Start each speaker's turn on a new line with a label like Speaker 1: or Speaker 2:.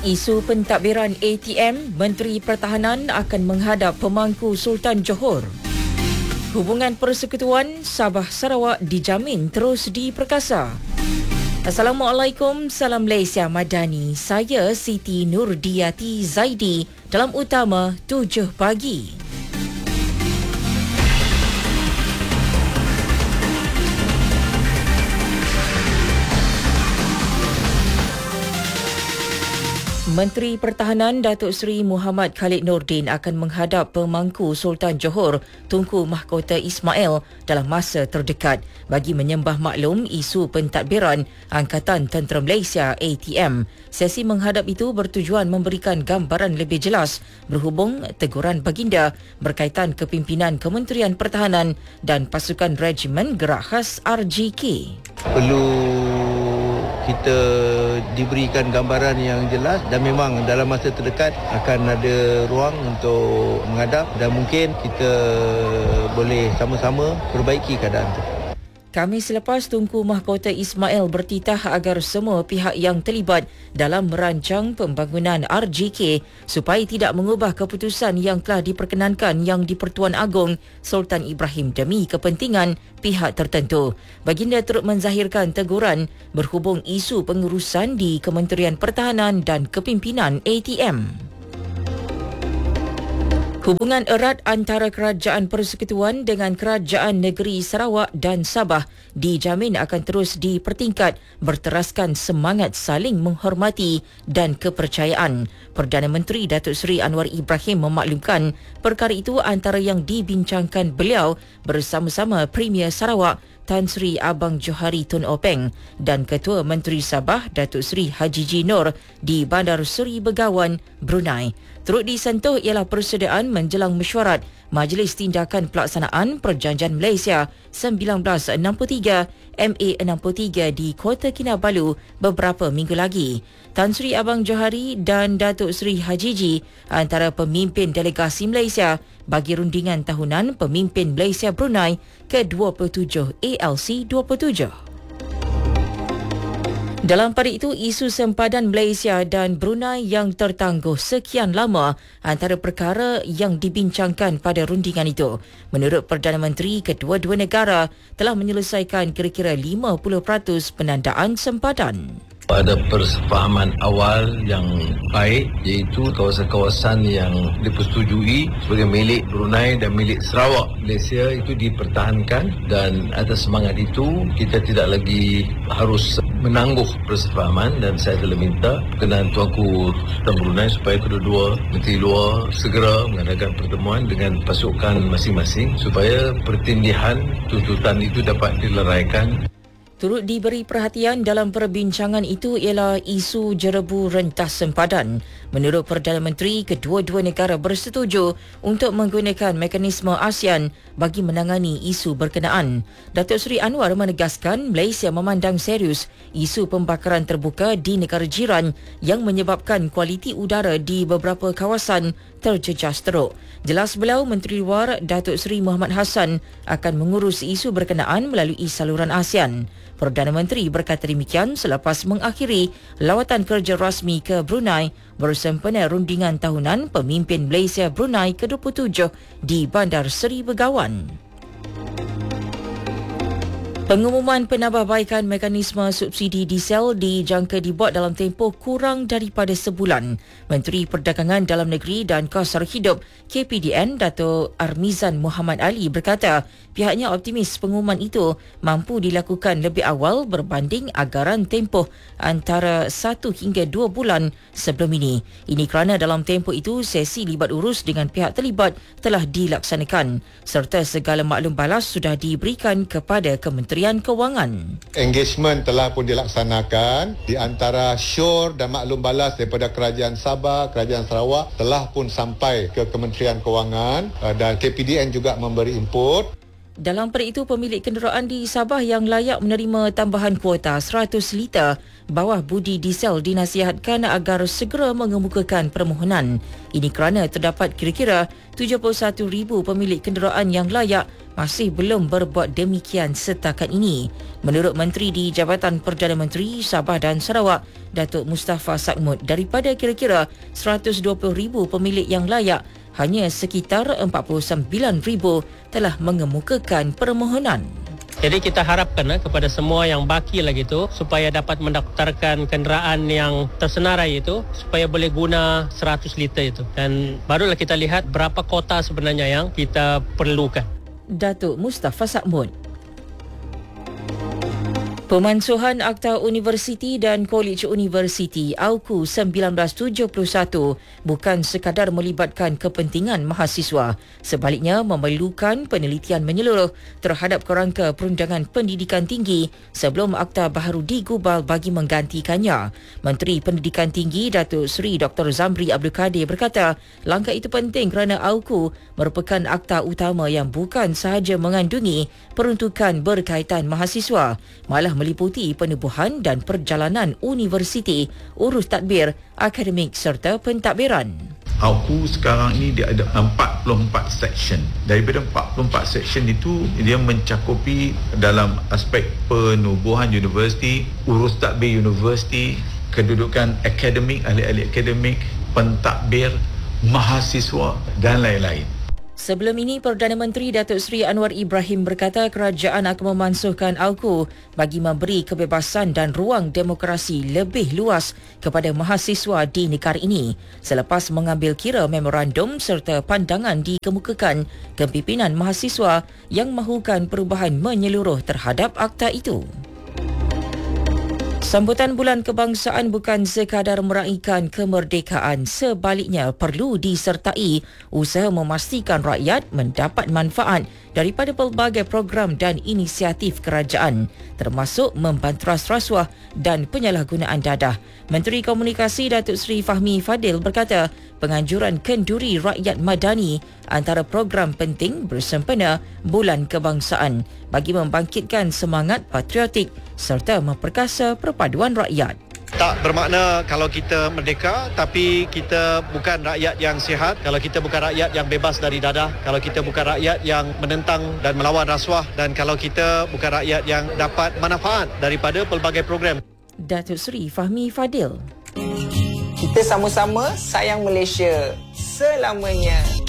Speaker 1: Isu pentadbiran ATM, Menteri Pertahanan akan menghadap pemangku Sultan Johor. Hubungan persekutuan Sabah Sarawak dijamin terus diperkasa. Assalamualaikum, salam Malaysia Madani. Saya Siti Nurdiati Zaidi dalam utama 7 pagi. Menteri Pertahanan Datuk Seri Muhammad Khalid Nordin akan menghadap pemangku Sultan Johor Tunku Mahkota Ismail dalam masa terdekat bagi menyembah maklum isu pentadbiran Angkatan Tentera Malaysia ATM. Sesi menghadap itu bertujuan memberikan gambaran lebih jelas berhubung teguran baginda berkaitan kepimpinan Kementerian Pertahanan dan pasukan Regimen Gerak Khas RGK.
Speaker 2: Perlu kita diberikan gambaran yang jelas dan memang dalam masa terdekat akan ada ruang untuk menghadap dan mungkin kita boleh sama-sama perbaiki keadaan itu.
Speaker 1: Khamis selepas Tunku Mahkota Ismail bertitah agar semua pihak yang terlibat dalam merancang pembangunan RGK supaya tidak mengubah keputusan yang telah diperkenankan yang di-Pertuan Agong Sultan Ibrahim demi kepentingan pihak tertentu. Baginda turut menzahirkan teguran berhubung isu pengurusan di Kementerian Pertahanan dan kepimpinan ATM. Hubungan erat antara Kerajaan Persekutuan dengan Kerajaan Negeri Sarawak dan Sabah dijamin akan terus dipertingkat berteraskan semangat saling menghormati dan kepercayaan. Perdana Menteri Datuk Seri Anwar Ibrahim memaklumkan perkara itu antara yang dibincangkan beliau bersama-sama Premier Sarawak Tan Sri Abang Johari Tun Openg dan Ketua Menteri Sabah Datuk Seri Haji G. Nur di Bandar Seri Begawan, Brunei. Turut disentuh ialah persediaan menjelang mesyuarat Majlis Tindakan Pelaksanaan Perjanjian Malaysia 1963 MA63 di Kota Kinabalu beberapa minggu lagi. Tan Sri Abang Johari dan Datuk Seri Haji G antara pemimpin delegasi Malaysia bagi rundingan tahunan Pemimpin Malaysia Brunei ke-27 ALC 27. Dalam pada itu, isu sempadan Malaysia dan Brunei yang tertangguh sekian lama antara perkara yang dibincangkan pada rundingan itu. Menurut Perdana Menteri, kedua-dua negara telah menyelesaikan kira-kira 50% penandaan sempadan.
Speaker 3: Ada persefahaman awal yang baik iaitu kawasan-kawasan yang dipersetujui sebagai milik Brunei dan milik Sarawak Malaysia itu dipertahankan dan atas semangat itu kita tidak lagi harus menangguh persefahaman dan saya telah minta berkenaan Tuanku Sultan Brunei supaya kedua-dua Menteri Luar segera mengadakan pertemuan dengan pasukan masing-masing supaya pertindihan tuntutan itu dapat dileraikan.
Speaker 1: Turut diberi perhatian dalam perbincangan itu ialah isu jerebu rentas sempadan. Menurut Perdana Menteri, kedua-dua negara bersetuju untuk menggunakan mekanisme ASEAN bagi menangani isu berkenaan. Datuk Seri Anwar menegaskan Malaysia memandang serius isu pembakaran terbuka di negara jiran yang menyebabkan kualiti udara di beberapa kawasan terjejas teruk. Jelas beliau, Menteri Luar Datuk Seri Muhammad Hassan akan mengurus isu berkenaan melalui saluran ASEAN. Perdana Menteri berkata demikian selepas mengakhiri lawatan kerja rasmi ke Brunei bersempena rundingan tahunan Pemimpin Malaysia Brunei ke-27 di Bandar Seri Begawan. Pengumuman penambahbaikan mekanisme subsidi diesel dijangka dibuat dalam tempoh kurang daripada sebulan. Menteri Perdagangan Dalam Negeri dan Kos Hidup KPDN Dato' Armizan Muhammad Ali berkata pihaknya optimis pengumuman itu mampu dilakukan lebih awal berbanding agaran tempoh antara 1 hingga 2 bulan sebelum ini. Ini kerana dalam tempoh itu sesi libat urus dengan pihak terlibat telah dilaksanakan serta segala maklum balas sudah diberikan kepada Kementerian Kewangan.
Speaker 4: Engagement telah pun dilaksanakan di antara syur dan maklum balas daripada Kerajaan Sabah, Kerajaan Sarawak telah pun sampai ke Kementerian Kewangan dan KPDN juga memberi input.
Speaker 1: Dalam pada itu, pemilik kenderaan di Sabah yang layak menerima tambahan kuota 100 liter bawah budi diesel dinasihatkan agar segera mengemukakan permohonan. Ini kerana terdapat kira-kira 71,000 pemilik kenderaan yang layak masih belum berbuat demikian setakat ini. Menurut Menteri di Jabatan Perdana Menteri Sabah dan Sarawak, Datuk Mustafa Sakmud, daripada kira-kira 120,000 pemilik yang layak, hanya sekitar 49,000 telah mengemukakan permohonan.
Speaker 5: Jadi kita harapkan kepada semua yang baki lagi tu supaya dapat mendaftarkan kenderaan yang tersenarai itu supaya boleh guna 100 liter itu. Dan barulah kita lihat berapa kota sebenarnya yang kita perlukan.
Speaker 1: Datuk Mustafa Sakmud. Pemansuhan Akta Universiti dan Kolej Universiti AUKU 1971 bukan sekadar melibatkan kepentingan mahasiswa, sebaliknya memerlukan penelitian menyeluruh terhadap kerangka perundangan pendidikan tinggi sebelum akta baharu digubal bagi menggantikannya. Menteri Pendidikan Tinggi Datuk Seri Dr. Zamri Abdul Kadir berkata, langkah itu penting kerana AUKU merupakan akta utama yang bukan sahaja mengandungi peruntukan berkaitan mahasiswa, malah meliputi penubuhan dan perjalanan universiti, urus tadbir, akademik serta pentadbiran.
Speaker 6: AUKU sekarang ini dia ada 44 section. Daripada 44 section itu, dia mencakupi dalam aspek penubuhan universiti, urus tadbir universiti, kedudukan akademik, ahli-ahli akademik, pentadbir, mahasiswa dan lain-lain.
Speaker 1: Sebelum ini, Perdana Menteri Datuk Seri Anwar Ibrahim berkata kerajaan akan memansuhkan AUKU bagi memberi kebebasan dan ruang demokrasi lebih luas kepada mahasiswa di negara ini selepas mengambil kira memorandum serta pandangan dikemukakan kepimpinan mahasiswa yang mahukan perubahan menyeluruh terhadap akta itu. Sambutan Bulan Kebangsaan bukan sekadar meraihkan kemerdekaan, sebaliknya perlu disertai usaha memastikan rakyat mendapat manfaat daripada pelbagai program dan inisiatif kerajaan, termasuk membanteras rasuah dan penyalahgunaan dadah. Menteri Komunikasi Datuk Seri Fahmi Fadil berkata, penganjuran kenduri rakyat madani antara program penting bersempena Bulan Kebangsaan bagi membangkitkan semangat patriotik serta memperkasa perpaduan rakyat.
Speaker 7: Tak bermakna kalau kita merdeka tapi kita bukan rakyat yang sihat, kalau kita bukan rakyat yang bebas dari dadah, kalau kita bukan rakyat yang menentang dan melawan rasuah, dan kalau kita bukan rakyat yang dapat manfaat daripada pelbagai program.
Speaker 1: Datuk Seri Fahmi Fadil.
Speaker 8: Kita sama-sama sayang Malaysia selamanya.